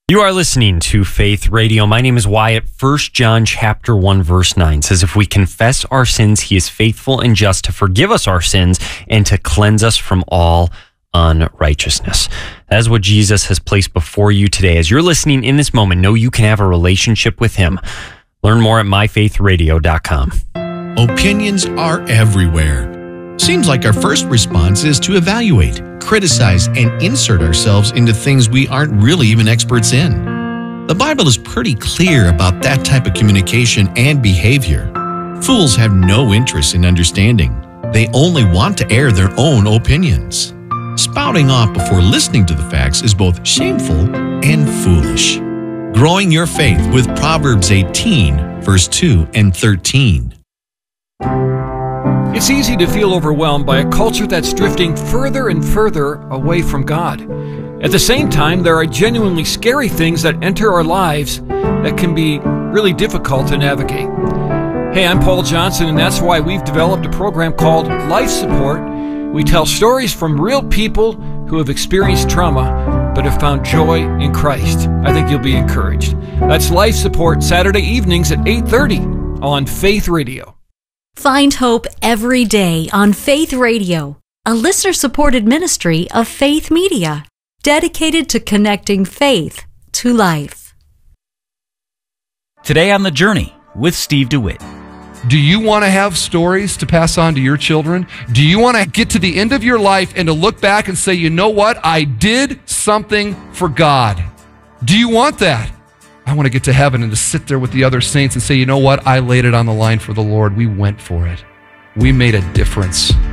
You are listening to Faith Radio. My name is Wyatt. 1 John chapter 1 verse 9 says, if we confess our sins, he is faithful and just to forgive us our sins and to cleanse us from all unrighteousness. That is what Jesus has placed before you today. As you're listening in this moment, know you can have a relationship with him. Learn more at myfaithradio.com. Opinions are everywhere. Seems like our first response is to evaluate, criticize, and insert ourselves into things we aren't really even experts in. The Bible is pretty clear about that type of communication and behavior. Fools have no interest in understanding. They only want to air their own opinions. Spouting off before listening to the facts is both shameful and foolish. Growing your faith with Proverbs 18, verse 2 and 13. It's easy to feel overwhelmed by a culture that's drifting further and further away from God. At the same time, there are genuinely scary things that enter our lives that can be really difficult to navigate. Hey, I'm Paul Johnson, and that's why we've developed a program called Life Support. We tell stories from real people who have experienced trauma but have found joy in Christ. I think you'll be encouraged. That's Life Support, Saturday evenings at 8:30 on Faith Radio. Find hope every day on Faith Radio, a listener-supported ministry of Faith Media, dedicated to connecting faith to life. Today on The Journey with Steve DeWitt. Do you want to have stories to pass on to your children? Do you want to get to the end of your life and to look back and say, you know what? I did something for God. Do you want that? I want to get to heaven and to sit there with the other saints and say, you know what? I laid it on the line for the Lord. We went for it. We made a difference.